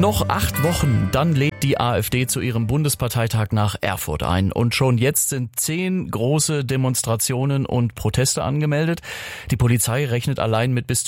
Noch 8 Wochen, dann lädt die AfD zu ihrem Bundesparteitag nach Erfurt ein. Und schon jetzt sind 10 große Demonstrationen und Proteste angemeldet. Die Polizei rechnet allein mit bis zu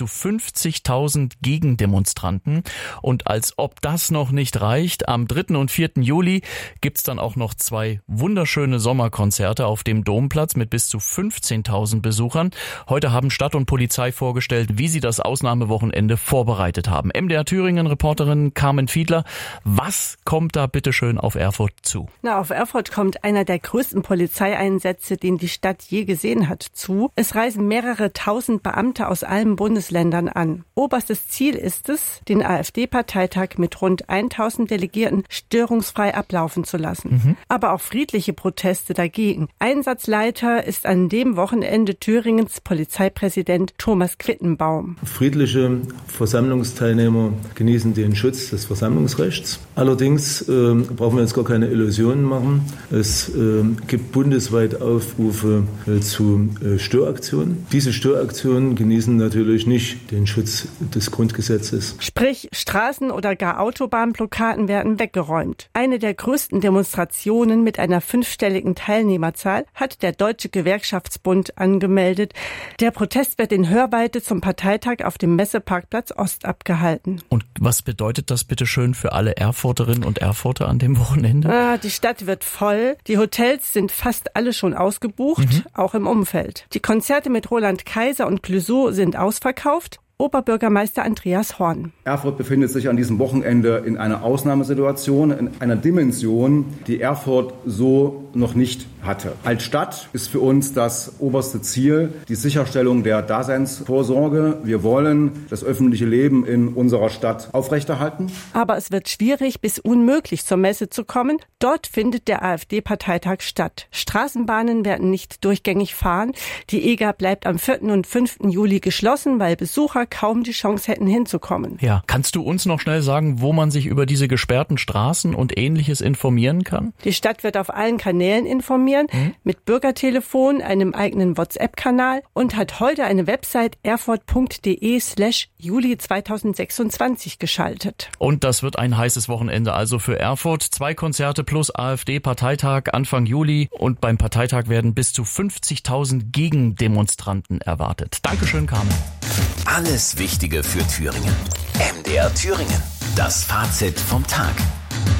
50.000 Gegendemonstranten. Und als ob das noch nicht reicht, am 3. und 4. Juli gibt's dann auch noch 2 wunderschöne Sommerkonzerte auf dem Domplatz mit bis zu 15.000 Besuchern. Heute haben Stadt und Polizei vorgestellt, wie sie das Ausnahmewochenende vorbereitet haben. MDR Thüringen-Reporterin Carmen Fiedler, was kommt da bitteschön auf Erfurt zu? Auf Erfurt kommt einer der größten Polizeieinsätze, den die Stadt je gesehen hat, zu. Es reisen mehrere tausend Beamte aus allen Bundesländern an. Oberstes Ziel ist es, den AfD-Parteitag mit rund 1000 Delegierten störungsfrei ablaufen zu lassen. Aber auch friedliche Proteste dagegen. Einsatzleiter ist an dem Wochenende Thüringens Polizeipräsident Thomas Quittenbaum. Friedliche Versammlungsteilnehmer genießen den Schutz des Versammlungsrechts. Allerdings brauchen wir jetzt gar keine Illusionen machen. Es gibt bundesweit Aufrufe zu Störaktionen. Diese Störaktionen genießen natürlich nicht den Schutz des Grundgesetzes. Sprich, Straßen- oder gar Autobahnblockaden werden weggeräumt. Eine der größten Demonstrationen mit einer 5-stelligen Teilnehmerzahl hat der Deutsche Gewerkschaftsbund angemeldet. Der Protest wird in Hörweite zum Parteitag auf dem Messeparkplatz Ost abgehalten. Und was bedeutet das bitteschön für alle Erfurterinnen und Erfurter an dem Wochenende? Die Stadt wird voll. Die Hotels sind fast alle schon ausgebucht, auch im Umfeld. Die Konzerte mit Roland Kaiser und Clouseau sind ausverkauft. Oberbürgermeister Andreas Horn. Erfurt befindet sich an diesem Wochenende in einer Ausnahmesituation, in einer Dimension, die Erfurt so noch nicht hatte. Als Stadt ist für uns das oberste Ziel die Sicherstellung der Daseinsvorsorge. Wir wollen das öffentliche Leben in unserer Stadt aufrechterhalten. Aber es wird schwierig bis unmöglich zur Messe zu kommen. Dort findet der AfD-Parteitag statt. Straßenbahnen werden nicht durchgängig fahren. Die EGA bleibt am 4. und 5. Juli geschlossen, weil Besucher kaum die Chance hätten hinzukommen. Ja, kannst du uns noch schnell sagen, wo man sich über diese gesperrten Straßen und Ähnliches informieren kann? Die Stadt wird auf allen Kanälen informieren, mit Bürgertelefon, einem eigenen WhatsApp-Kanal und hat heute eine Website erfurt.de/Juli 2026 geschaltet. Und das wird ein heißes Wochenende also für Erfurt. 2 Konzerte plus AfD-Parteitag Anfang Juli und beim Parteitag werden bis zu 50.000 Gegendemonstranten erwartet. Dankeschön, Carmen. Alles Wichtige für Thüringen. MDR Thüringen. Das Fazit vom Tag.